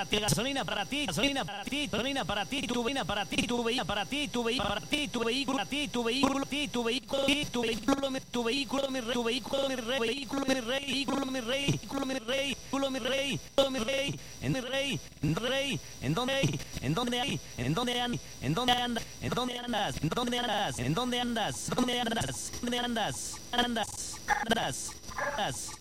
gasolina para ti, gasolina para ti, gasolina para ti, tu vehículo para ti, tu vehículo para ti, tu vehículo para ti, tu vehículo para ti, tu vehículo, tu vehículo, tu vehículo, tu vehículo, mi rey, tu vehículo, mi rey, vehículo, mi rey, vehículo, mi rey, vehículo, mi rey, vehículo, mi rey, mi rey, en mi rey, en dónde hay, en dónde hay, en dónde andas, en dónde andas, en dónde andas, en dónde andas, en dónde andas, dónde andas, dónde andas, andas, andas, andas.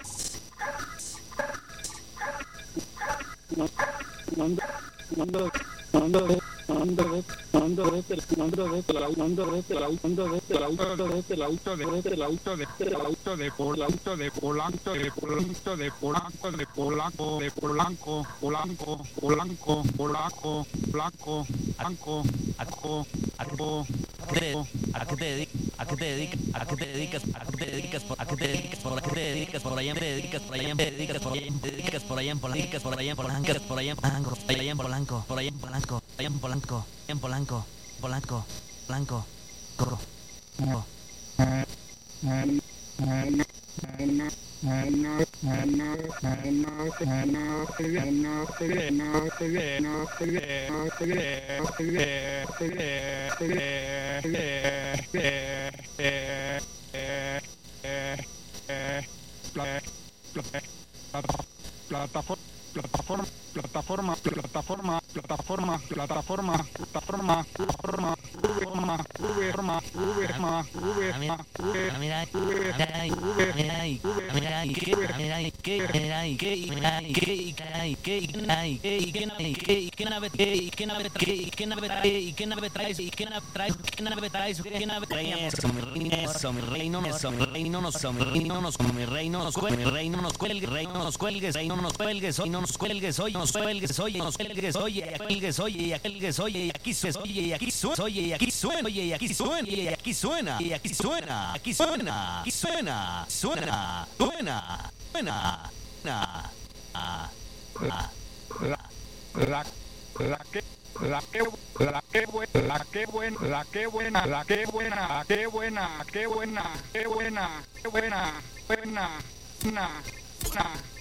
¿A qué te dedicas? ¿A qué te dedicas? ¿A qué te dedicas? ¿A qué te dedicas? ¿A qué te dedicas? ¿Por qué te dedicas? Por allá te dedicas, por allá te dedicas, por allá te dedicas, por allá en Polanco, por allá en Polanco, por allá en Polanco, por allá en Polanco, por allá en Polanco, allá en Polanco, en Polanco, Polanco, Polanco, Corro. Qué buena.